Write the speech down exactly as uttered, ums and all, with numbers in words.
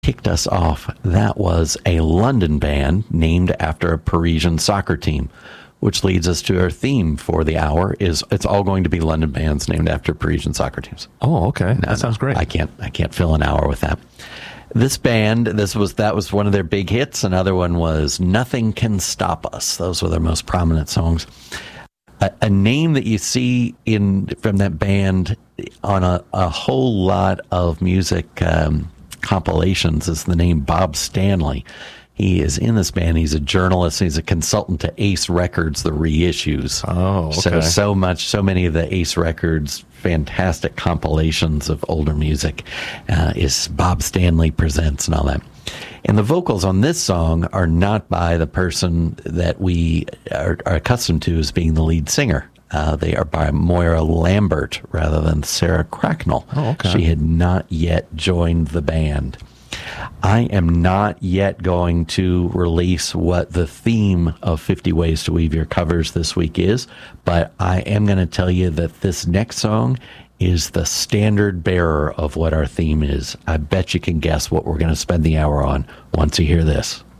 kicked us off, that was a London band named after a Parisian soccer team, which leads us to our theme for the hour. Is it's all going to be London bands named after Parisian soccer teams. Oh, okay. No, that sounds no, great. I can't I can't fill an hour with that. This band, this was that was one of their big hits. Another one was Nothing Can Stop Us. Those were their most prominent songs. A, a name that you see in from that band on a, a whole lot of music um, compilations is the name Bob Stanley. He is in this band. He's a journalist. He's a consultant to Ace Records, the reissues. Oh, okay. So, so much, so many of the Ace Records fantastic compilations of older music uh, is Bob Stanley Presents and all that. And the vocals on this song are not by the person that we are, are accustomed to as being the lead singer. Uh, they are by Moira Lambert rather than Sarah Cracknell. Oh, okay. She had not yet joined the band. I am not yet going to release what the theme of fifty Ways to Weave Your Covers this week is, but I am going to tell you that this next song is the standard bearer of what our theme is. I bet you can guess what we're going to spend the hour on once you hear this.